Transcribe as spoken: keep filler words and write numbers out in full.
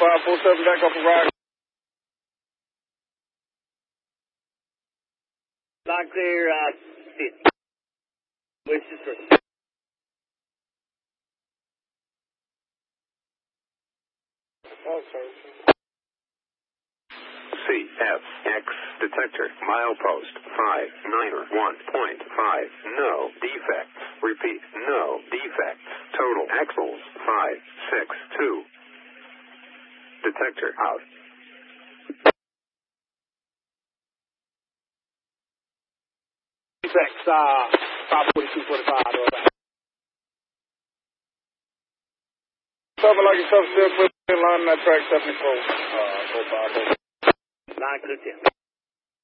five four seven back up and ride. Not clear, uh, fifty. Wishes for... Oh, sorry. C F X detector milepost five niner one point five. No defects. Repeat, no defects. Total axles five six two. Detector out. Defects, uh, five forty-two forty-five. Something like yourself still put in line on that track seventy-four. Uh, four five four. Line clear ten.